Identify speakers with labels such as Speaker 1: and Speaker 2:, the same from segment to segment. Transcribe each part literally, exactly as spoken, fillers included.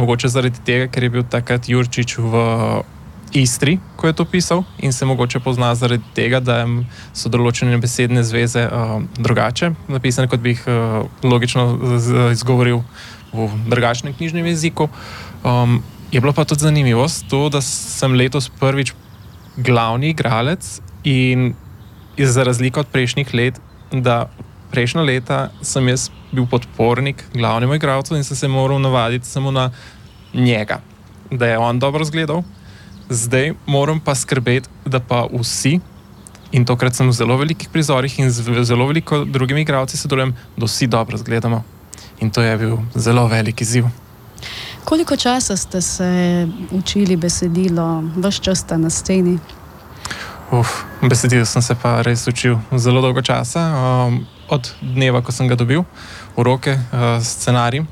Speaker 1: mogoče zaradi tega, ker je bil takrat Jurčič v Istri, ko je to pisal, in se mogoče pozna zaradi tega, da so določene besedne zveze uh, drugače napisane, kot bi jih uh, logično izgovoril v drugačnem knjižnem jeziku. Um, je bilo pa tudi zanimivost to, da sem letos prvič glavni igralec in za razliko od prejšnjih let, da prejšnja leta sem jaz bil podpornik glavnemu igralcu in sem se moral navaditi samo na njega, da je on dobro zgledal. Zdaj moram pa skrbeti, da pa vsi, in tokrat sem v zelo velikih prizorih in z zelo veliko drugimi igralci sodelujem, da vsi dobro zgledamo. In to je bil zelo velik izziv.
Speaker 2: Koliko časa ste se učili besedilo, ves čas ste na sceni?
Speaker 1: Uf, besedilo sem se pa res učil zelo dolgo časa, um, od dneva, ko sem ga dobil v roke, uh, scenarij.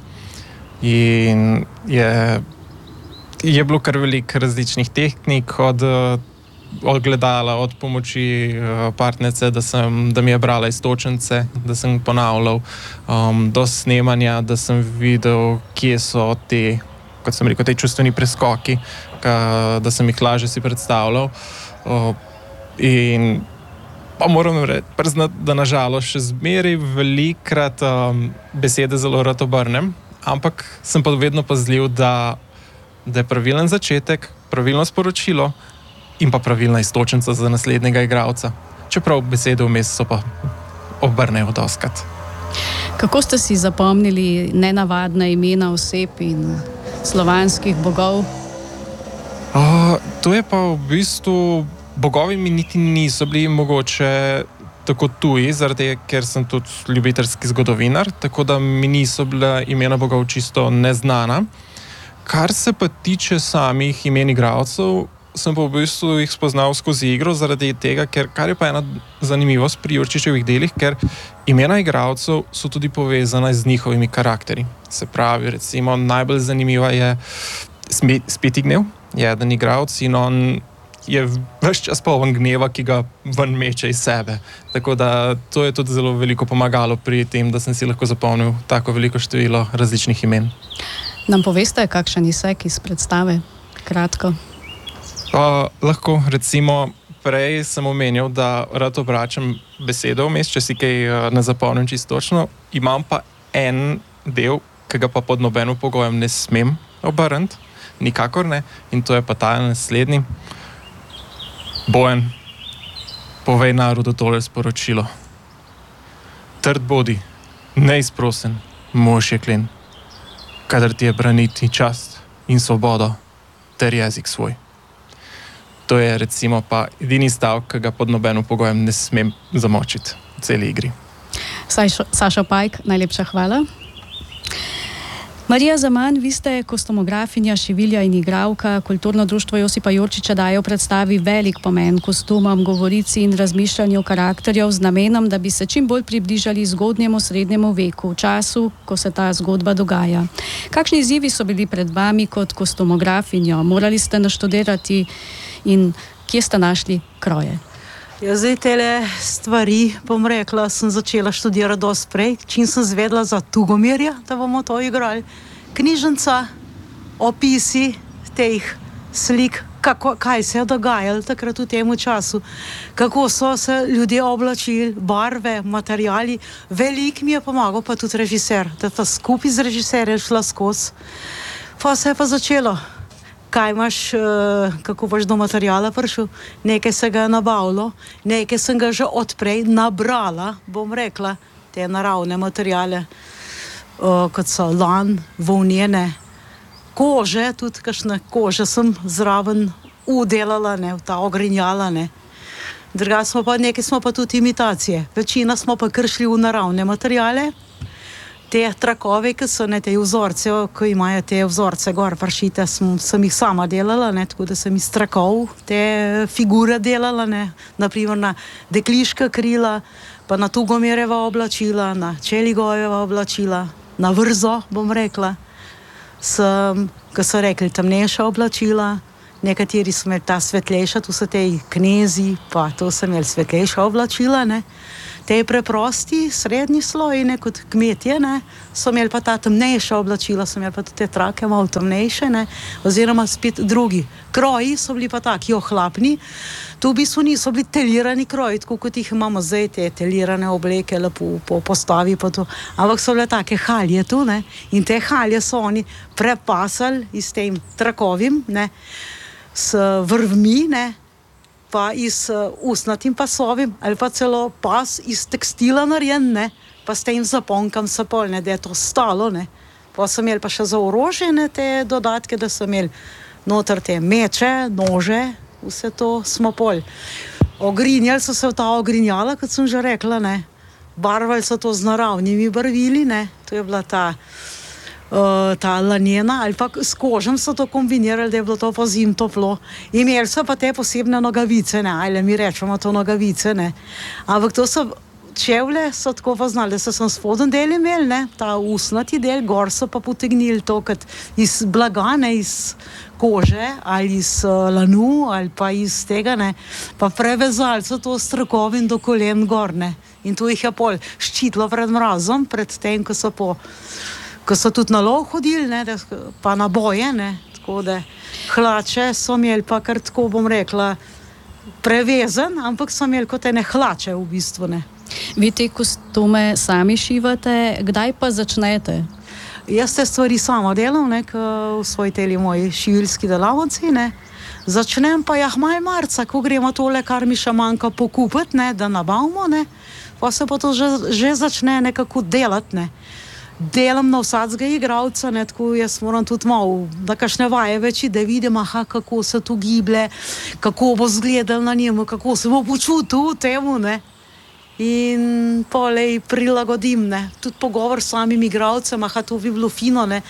Speaker 1: In je, je bilo kar veliko različnih tehnik, od, od gledala, od pomoči uh, partnerice, da, sem, da mi je brala iztočence, da sem ponavljal, um, do snemanja, da sem videl, kje so te, kot sem rekel, te čustveni preskoki, ka, da sem jih lažje si predstavljal. Uh, In pa moram priznati, da nažalost še zmeraj velikrat um, besede zelo rad obrnem, ampak sem pa vedno pazljiv, da, da je pravilen začetek, pravilno sporočilo in pa pravilna iztočnica za naslednjega igralca. Čeprav besede vmes so pa obrnejo doskrat.
Speaker 2: Kako ste si zapomnili nenavadna imena oseb in slovanskih bogov?
Speaker 1: Uh, to je pa v bistvu... Bogovi mi niti niso bili mogoče tako tuji, zaradi ker sem tudi ljubiteljski zgodovinar, tako da mi niso bila imena bogov čisto neznana. Kar se pa tiče samih imen igralcev, sem pa v bistvu jih spoznal skozi igro, zaradi tega, ker kar je pa ena zanimivost pri Jurčičevih delih, ker imena igralcev so tudi povezana z njihovimi karakterji. Se pravi, recimo, najbolj zanimiva je Spitignev, je eden igralec in on je ves čas poln gneva, ki ga ven meče iz sebe. Tako da to je tudi zelo veliko pomagalo pri tem, da sem si lahko zapomnil tako veliko število različnih imen.
Speaker 2: Nam poveste, kakšen izsek iz predstave? Kratko.
Speaker 1: Uh, lahko, recimo, prej sem omenil, da rad obračam besedo vmes, če si kaj uh, ne zapomnim čisto točno. Imam pa en del, ki ga pa pod nobenim pogojem ne smem obrniti, nikakor ne, in to je pa ta naslednji. Bojan, povej narodu tole sporočilo. Trd bodi, neizprosen, mož jeklen, kadar ti je braniti čast in svobodo ter jezik svoj. To je recimo pa edini stavek, ki ga pod nobenim pogojem ne smem zamočiti v celi igri.
Speaker 2: Sašo, Sašo Pajk, najlepša hvala. Marija Zaman, vi ste kostumografinja, šivilja in igralka. Kulturno društvo Josipa Jurčiča daje v predstavi velik pomen kostumom, govorici in razmišljanju karakterjev z namenom, da bi se čim bolj približali zgodnjemu srednjemu veku, v času, ko se ta zgodba dogaja. Kakšni izzivi so bili pred vami kot kostumografinjo? Morali ste naštudirati in kje ste našli kroje?
Speaker 3: Ja, zdaj tele stvari, bom rekla, sem začela študirati dosti prej, čim sem zvedla za Tugomirja, da bomo to igrali. Knjižnica, opisi teh slik, kako, kaj se je dogajalo takrat v tem času, kako so se ljudje oblačili, barve, materiali. Veliko mi je pomagal pa tudi režiser, da ta skupaj z režiserjem šla skozi. Pa se je pa začelo. Kaj imaš, kako boš do materijala prišel, nekaj se ga je nabavilo, nekaj sem ga že odprej nabrala, bom rekla, te naravne materijale, kot so lan, volnjene, kože, tudi kakšne kože sem zraven udelala, ne, ta ogrinjala, ne. Druga smo pa, nekaj smo pa tudi imitacije, večina smo pa kar šli v naravne materijale. Te trakove, ki so ne te vzorce, ko imajo te vzorce gor pršite, sem, sem jih sama delala, ne, tako da sem iz trakov te figure delala, ne, naprimer na dekliška krila, pa na Tugomirjeva oblačila, na Čeligojeva oblačila, na vrzo, bom rekla, sem, ko so rekli, temnejša oblačila, nekateri so imeli ta svetlejša, tu so te knezi, pa to so imeli svetlejša oblačila, ne. Te preprosti, srednji sloji, ne, kot kmetje, ne, so imeli pa ta temnejša oblačila, so imeli pa tudi te trake malo temnejše, ne, oziroma spet drugi. Kroji so bili pa taki ohlapni, tu v bistvu niso bili telirani kroji, tako kot jih imamo zdaj, te telirane obleke, lepo po postavi pa to, ampak so bile take halje tu, ne, in te halje so oni prepasali iz tem trakovim, ne, s vrvmi, ne, pa iz uh, usnatim pasovim, ali pa celo pas iz tekstila narejen, ne, pa s tem zaponkam se pol, ne, da je to stalo, ne. Pa so imeli pa še za orožje, ne, te dodatke, da so imeli noter te meče, nože, vse to smo pol. Ogrinjali so se v ta ogrinjala, kot sem že rekla, ne. Barvali so to z naravnimi barvili, ne, to je bila ta Uh, ta lanjena, ali pa s kožem so to kombinirali, da je bilo to po zim toplo. Imeli so pa te posebne nogavice, ne, ali mi rečemo to nogavice, ne. Ampak to so čevlje, so tako poznali, da so sem spoden del imeli, ne, ta usnati del, gor so pa potegnili to, kot iz blaga, ne, iz kože, ali iz uh, lanu, ali pa iz tega, ne, pa prevezali so to strokovin do kolen gor, ne. In tu jih je pol ščitilo pred mrazom, pred tem, ko so po ko so tudi na lov hodili, ne, da, pa na boje, ne, tako da hlače so imeli pa kar tako, bom rekla, prevezen, ampak so imeli kot ene hlače v bistvu, ne.
Speaker 2: Vi te kostume sami šivate, kdaj pa začnete?
Speaker 3: Jaz te stvari sama delam, ne, v svoji teli moji šivilski delavnici, ne. Začnem pa jah maj marca, ko gremo tole, kar mi še manjka pokupiti, ne, da nabavimo, ne, pa se pa to že, že začne nekako delati, ne. Delam na vsakega igralca, ne, tako jaz moram tudi malo, da kakšne vaje več, da vidim, aha, kako se tu giblje, kako bo zgledal na njemu, kako se bo počutil v temu, ne. In polej prilagodim, ne. Tudi pogovor s samim igralcem, aha, to bi bilo fino, ne,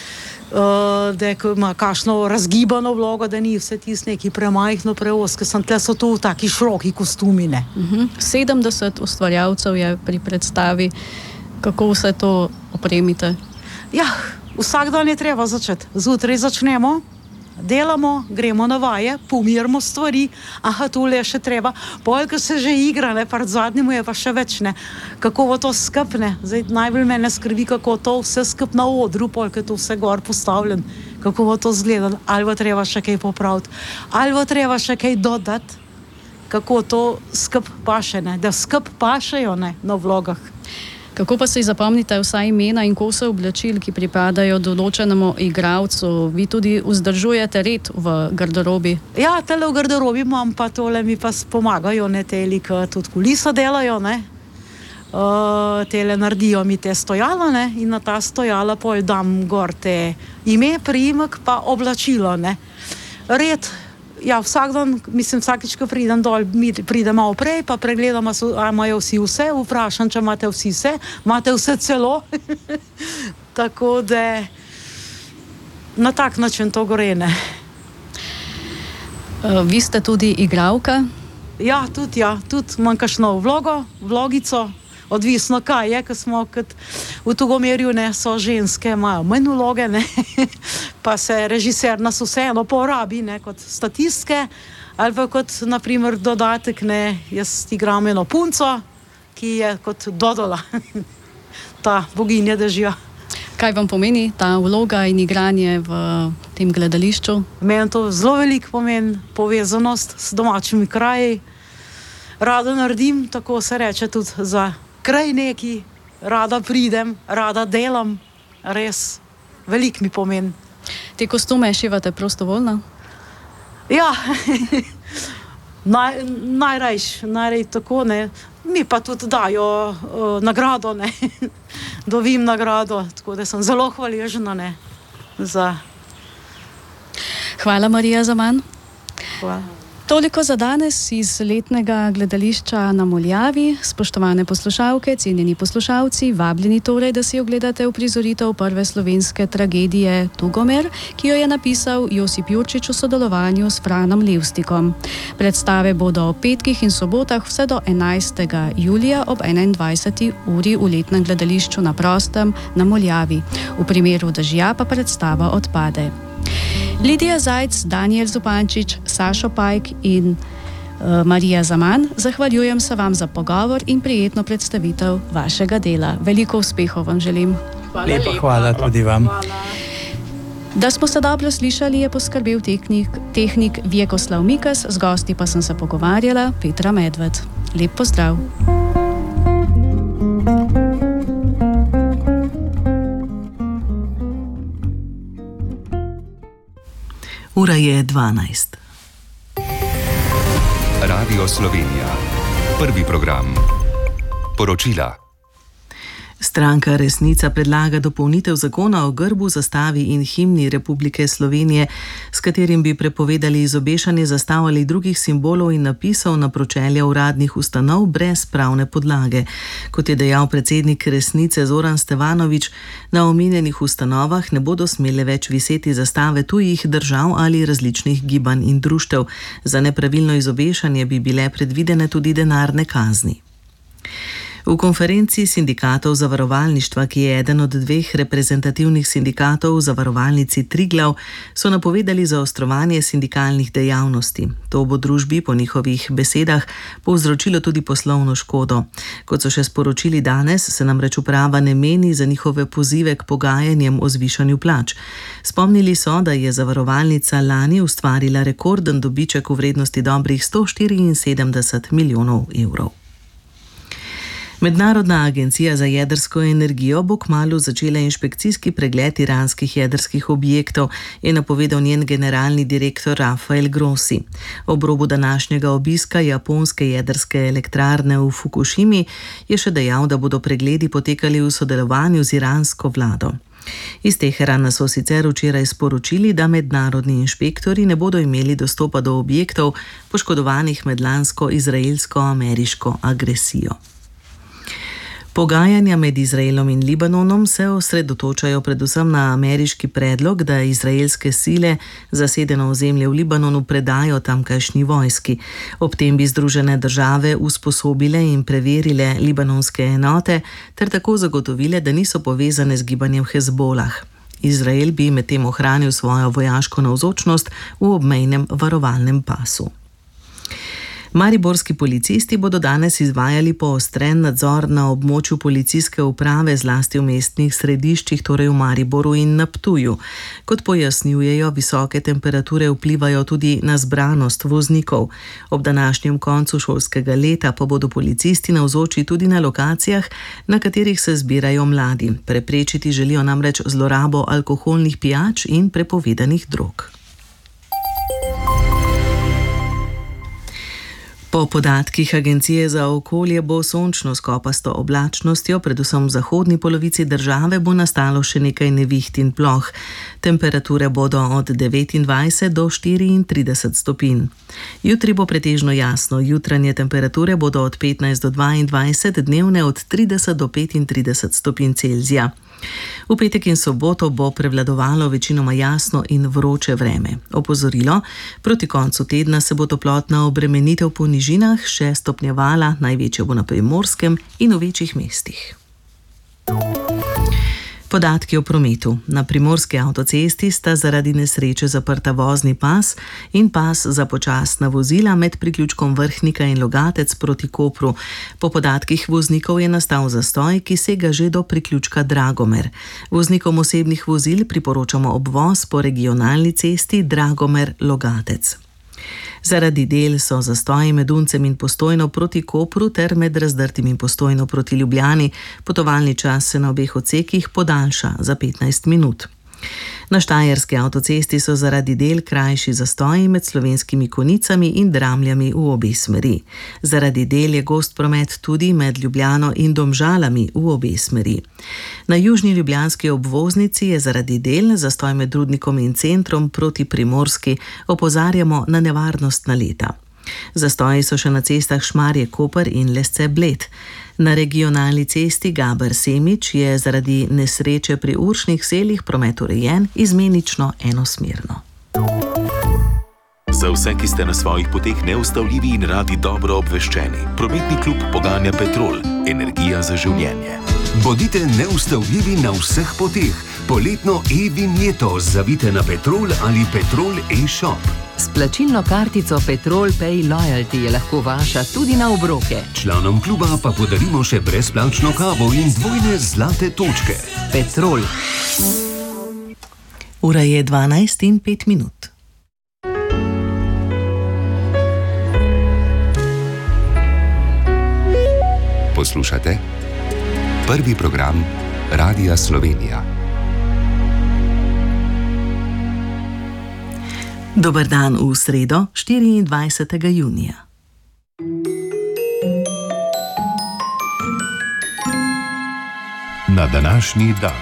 Speaker 3: uh, da ima kakšno razgibano vlogo, da ni vse tisto neki premajhno, preozke, sem tle so to taki široki kostumi, ne.
Speaker 2: Uh-huh. sedemdeset ustvarjalcev je pri predstavi. Kako vse to opremite?
Speaker 3: Ja, vsak dan je treba začeti. Zjutraj začnemo, delamo, gremo na vaje, pomirimo stvari, aha, tole je še treba. Poleg se že igra, ne, pred zadnjemu je pa še več, ne. Kako bo to skupne? Zdaj najbolj mene skrbi, kako to vse skup na odru, poleg je to vse gor postavljen. Kako bo to zgledalo? Ali bo treba še kaj popraviti? Ali bo treba še kaj dodati? Kako to skup paše, ne? Da skup pašejo, ne, na vlogah.
Speaker 2: Kako pa si zapomnite vsa imena in kose oblačil, ki pripadajo določenemu igralcu? Vi tudi vzdržujete red v garderobi?
Speaker 3: Ja, tele v garderobi imam, pa tole mi pa pomagajo, ne, teli, ki tudi kulisa delajo, ne. Uh, tele naredijo mi te stojala, ne, in na ta stojala pol dam gor te ime, priimek, pa oblačilo, ne. Red, ja, vsak dan, mislim, vsakič, ko pridem dol, mi pride malo prej, pa pregledam, a imajo vsi vse, vprašam, če imate vsi vse, imate vse celo. Tako da na tak način to gre, ne.
Speaker 2: Uh, vi ste tudi igralka?
Speaker 3: Ja, tudi, ja, tudi imam kakšno vlogo, vlogico, odvisno kaj je, ko smo kot v Tugomerju, ne, so ženske, imajo manj vloge, ne, pa se režiser nas vseeno porabi, ne, kot statistke, ali pa kot, naprimer, dodatek, ne, jaz igram eno punco, ki je kot Dodola, ta boginja dežja.
Speaker 2: Kaj vam pomeni ta vloga in igranje v tem gledališču?
Speaker 3: Meni to zelo veliko pomeni, povezanost s domačimi kraji. Rada naredim, tako se reče tudi za kraj neki, rada pridem, rada delam, res veliko mi pomeni.
Speaker 2: Te kostume šivate prostovoljno?
Speaker 3: Ja, Naj, najrajš, najrej tako, ne. Mi pa tudi dajo uh, nagrado, ne. Dobim nagrado, tako da sem zelo hvaležna, ne, za...
Speaker 2: Hvala, Marija Zaman.
Speaker 3: Hvala.
Speaker 2: Toliko za danes iz letnega gledališča na Muljavi. Spoštovane poslušalke, cenjeni poslušalci, vabljeni torej, da si ogledate uprizoritev prve slovenske tragedije Tugomer, ki jo je napisal Josip Jurčič v sodelovanju s Franom Levstikom. Predstave bodo ob petkih in sobotah vse do enajstega julija ob enaindvajseti uri v letnem gledališču na prostem na Muljavi. V primeru dežja pa predstava odpade. Lidija Zajc, Danijel Zupančič, Sašo Pajk in Marija Zaman, zahvaljujem se vam za pogovor in prijetno predstavitev vašega dela. Veliko uspehov vam želim.
Speaker 4: Hvala lepa, hvala tudi vam.
Speaker 2: Da smo se dobro slišali, je poskrbel tehnik, tehnik Vjekoslav Mikas, z gosti pa sem se pogovarjala Petra Medved. Lep pozdrav.
Speaker 5: Ura je dvanajst.
Speaker 6: Radio Slovenija. Prvi program. Poročila.
Speaker 5: Stranka Resnica predlaga dopolnitev zakona o grbu, zastavi in himni Republike Slovenije, s katerim bi prepovedali izobešanje zastav ali drugih simbolov in napisov na pročelja uradnih ustanov brez pravne podlage. Kot je dejal predsednik Resnice Zoran Stevanovič, na omenjenih ustanovah ne bodo smele več viseti zastave tujih držav ali različnih gibanj in društev. Za nepravilno izobešanje bi bile predvidene tudi denarne kazni. V konferenci sindikatov zavarovalništva, ki je eden od dveh reprezentativnih sindikatov v zavarovalnici Triglav, so napovedali zaostrovanje sindikalnih dejavnosti. To bo družbi po njihovih besedah povzročilo tudi poslovno škodo. Kot so še sporočili danes, se namreč uprava ne meni za njihove pozive k pogajanjem o zvišanju plač. Spomnili so, da je zavarovalnica lani ustvarila rekorden dobiček v vrednosti dobrih sto štiriinsedemdeset milijonov evrov. Mednarodna agencija za jedrsko energijo bo kmalu začela inšpekcijski pregled iranskih jedrskih objektov, je napovedal njen generalni direktor Rafael Grossi. Ob robu današnjega obiska japonske jedrske elektrarne v Fukušimi je še dejal, da bodo pregledi potekali v sodelovanju z iransko vlado. Iz Teherana so sicer včeraj sporočili, da mednarodni inšpektori ne bodo imeli dostopa do objektov, poškodovanih med lansko izraelsko-ameriško agresijo. Pogajanja med Izraelom in Libanonom se osredotočajo predvsem na ameriški predlog, da izraelske sile zasedeno ozemlje v Libanonu predajo tamkajšnji vojski. Ob tem bi Združene države usposobile in preverile libanonske enote ter tako zagotovile, da niso povezane z gibanjem Hezbolah. Izrael bi medtem ohranil svojo vojaško navzočnost v obmejnem varovalnem pasu. Mariborski policisti bodo danes izvajali poostren nadzor na območju policijske uprave, zlasti v mestnih središčih, torej v Mariboru in na Ptuju. Kot pojasnjujejo, visoke temperature vplivajo tudi na zbranost voznikov. Ob današnjem koncu šolskega leta pa bodo policisti navzoči tudi na lokacijah, na katerih se zbirajo mladi. Preprečiti želijo namreč zlorabo alkoholnih pijač in prepovedanih drog. Po podatkih Agencije za okolje bo sončno s kopasto oblačnostjo, predvsem v zahodni polovici države, bo nastalo še nekaj neviht in ploh. Temperature bodo od devetindvajset do štiriintrideset stopinj. Jutri bo pretežno jasno, jutranje temperature bodo od petnajst do dvaindvajset, dnevne od trideset do petintrideset stopinj Celzija. V petek in soboto bo prevladovalo večinoma jasno in vroče vreme. Opozorilo, proti koncu tedna se bo toplotna obremenitev po nižinah še stopnjevala, največja bo na Primorskem in v večjih mestih. Podatki o prometu. Na primorski avtocesti sta zaradi nesreče zaprta vozni pas in pas za počasna vozila med priključkom Vrhnika in Logatec proti Kopru. Po podatkih voznikov je nastal zastoj, ki sega že do priključka Dragomer. Voznikom osebnih vozil priporočamo obvoz po regionalni cesti Dragomer-Logatec. Zaradi del so zastoji med Uncem in Postojno proti Kopru ter med Razdrtim in Postojno proti Ljubljani. Potovalni čas se na obeh odsekih podaljša za petnajst minut. Na štajerski avtocesti so zaradi del krajši zastoji med Slovenskimi Konicami in Dramljami v obe smeri. Zaradi del je gost promet tudi med Ljubljano in Domžalami v obe smeri. Na južni ljubljanski obvoznici je zaradi del zastoj med Rudnikom in Centrom proti Primorski, opozarjamo na nevarnost naleta. Zastoji so še na cestah Šmarje-Koper in Lesce-Bled. Na regionalni cesti Gaber-Semič je zaradi nesreče pri Uršnih selih promet urejen izmenično enosmerno.
Speaker 7: Za vse, ki ste na svojih poteh neustavljivi in radi dobro obveščeni, prometni klub poganja Petrol, energija za življenje.
Speaker 8: Bodite neustavljivi na vseh poteh. Poletno e-vinjeto zavite na Petrol ali Petrol e-shop.
Speaker 9: S plačilno kartico Petrol Pay Loyalty je lahko vaša tudi na obroke.
Speaker 8: Članom kluba pa podarimo še brezplačno kavo in dvojne zlate točke.
Speaker 9: Petrol.
Speaker 5: Ura je dvanajst in pet minut.
Speaker 6: Poslušate prvi program Radia Slovenija.
Speaker 5: Dober dan v sredo, štiriindvajsetega junija.
Speaker 8: Na današnji dan.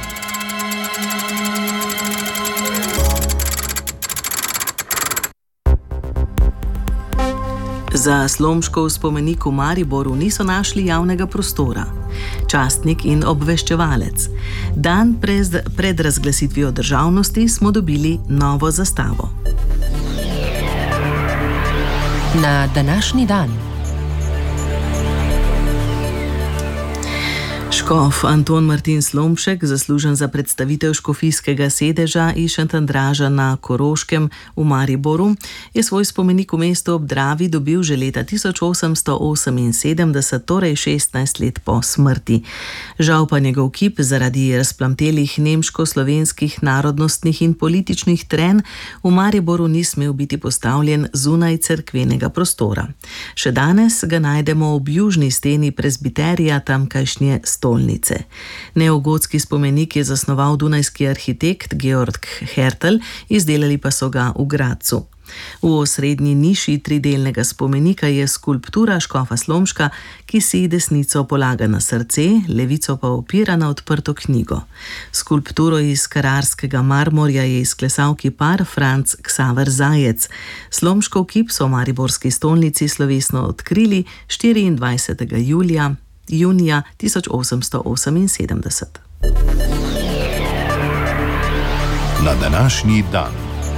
Speaker 5: Za Slomškov spomenik v Mariboru niso našli javnega prostora. Častnik in obveščevalec. Dan pred, pred razglasitvijo državnosti smo dobili novo zastavo.
Speaker 9: Na današnji dan.
Speaker 5: Škof Anton Martin Slomšek, zaslužen za predstavitev škofijskega sedeža iz Šentandraža na Koroškem v Mariboru, je svoj spomenik v mestu ob Dravi dobil že leta tisoč osemsto oseminsedemdeset, torej šestnajst let po smrti. Žal pa njegov kip zaradi razplamtelih nemško-slovenskih narodnostnih in političnih trenj v Mariboru ni smel biti postavljen zunaj cerkvenega prostora. Še danes ga najdemo ob južni steni prezbiterija tamkajšnje stolnice. Neogotski spomenik je zasnoval dunajski arhitekt Georg Hertel, izdelali pa so ga v Gradcu. V osrednji niši tridelnega spomenika je skulptura škofa Slomška, ki si desnico polaga na srce, levico pa opira na odprto knjigo. Skulpturo iz kararskega marmorja je izklesal kipar Franc Ksaver Zajec. Slomškov kip so v mariborski stolnici slovesno odkrili štiriindvajsetega julija junija tisoč osemsto oseminsedemdeset.
Speaker 8: Na današnji dan.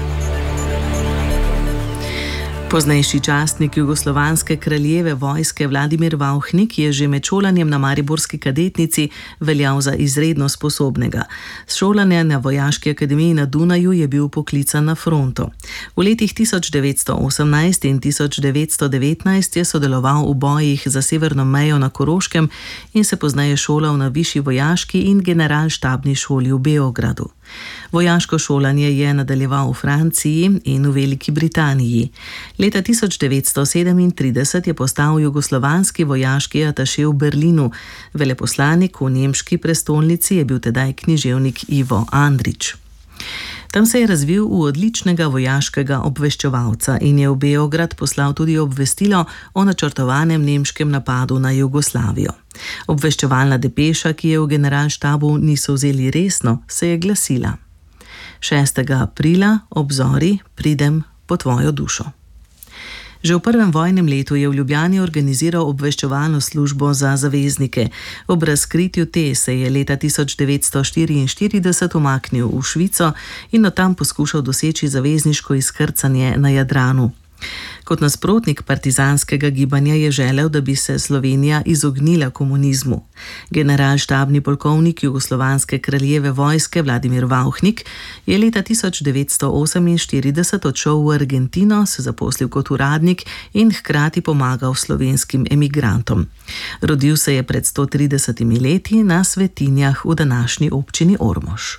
Speaker 5: Poznejši častnik jugoslovanske kraljeve vojske Vladimir Vauhnik je že med šolanjem na mariborski kadetnici veljal za izredno sposobnega. S šolanja na Vojaški akademiji na Dunaju je bil poklican na fronto. V letih tisoč devetsto osemnajst in tisoč devetsto devetnajst je sodeloval v bojih za severno mejo na Koroškem in se pozneje šolal na Višji vojaški in generalštabni šoli v Beogradu. Vojaško šolanje je nadaljeval v Franciji in v Veliki Britaniji. Leta tisoč devetsto sedemintrideset je postal jugoslovanski vojaški ataše v Berlinu. Veleposlanik v nemški prestolnici je bil tedaj književnik Ivo Andrić. Tam se je razvil v odličnega vojaškega obveščevalca in je v Beograd poslal tudi obvestilo o načrtovanem nemškem napadu na Jugoslavijo. Obveščevalna depeša, ki je v generalštabu niso vzeli resno, se je glasila: šestega aprila obzori, pridem po tvojo dušo. Že v prvem vojnem letu je v Ljubljani organiziral obveščevalno službo za zaveznike. Ob razkritju te se je leta tisoč devetsto štiriinštirideset umaknil v Švico in od tam poskušal doseči zavezniško izkrcanje na Jadranu. Kot nasprotnik partizanskega gibanja je želel, da bi se Slovenija izognila komunizmu. Generalštabni polkovnik jugoslovanske kraljeve vojske Vladimir Vauhnik je leta tisoč devetsto oseminštirideset odšel v Argentino, se zaposlil kot uradnik in hkrati pomagal slovenskim emigrantom. Rodil se je pred sto tridesetimi leti na Svetinjah v današnji občini Ormož.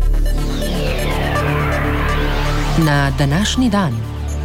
Speaker 9: Na današnji dan.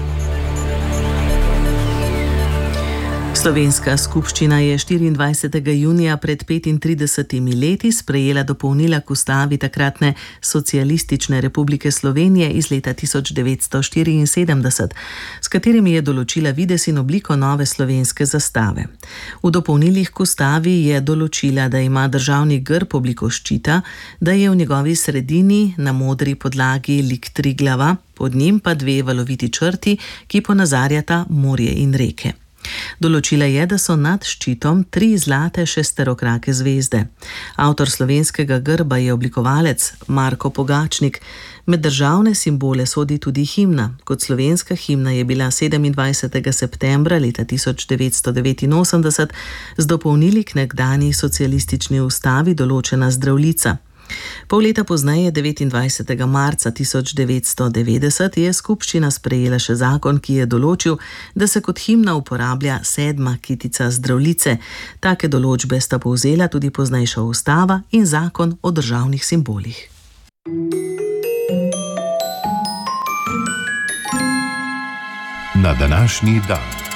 Speaker 5: Slovenska skupščina je štiriindvajsetega junija pred petintridesetimi leti sprejela dopolnila k ustavi takratne Socialistične republike Slovenije iz leta tisoč devetsto štiriinsedemdeset, s katerimi je določila videz in obliko nove slovenske zastave. V dopolnilih k ustavi je določila, da ima državni grb obliko ščita, da je v njegovi sredini na modri podlagi lik Triglava, pod njim pa dve valoviti črti, ki ponazarjata morje in reke. Določila je, da so nad ščitom tri zlate šesterokrake zvezde. Avtor slovenskega grba je oblikovalec Marko Pogačnik. Med državne simbole sodi tudi himna. Kot slovenska himna je bila sedemindvajsetega septembra leta tisoč devetsto devetinosemdeset z dopolnili k nekdanji socialistični ustavi določena Zdravljica. Pol leta pozneje, devetindvajsetega marca tisoč devetsto devetdeset, je skupščina sprejela še zakon, ki je določil, da se kot himna uporablja sedma kitica Zdravljice. Take določbe sta povzela tudi poznejša ustava in zakon o državnih simbolih.
Speaker 6: Na današnji dan.